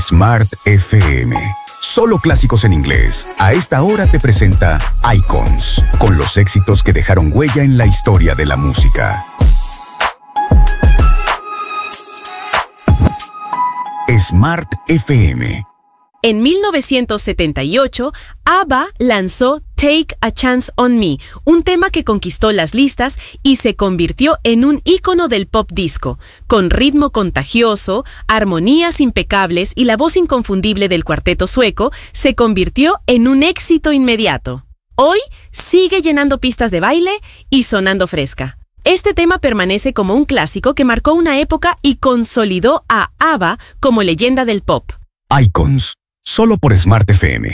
Smart FM. Solo clásicos en inglés. A esta hora te presenta Icons, con los éxitos que dejaron huella en la historia de la música. Smart FM. En 1978, ABBA lanzó Take a Chance on Me, un tema que conquistó las listas y se convirtió en un ícono del pop disco, con ritmo contagioso, armonías impecables y la voz inconfundible del cuarteto sueco, se convirtió en un éxito inmediato. Hoy sigue llenando pistas de baile y sonando fresca. Este tema permanece como un clásico que marcó una época y consolidó a ABBA como leyenda del pop. Icons, solo por Smart FM.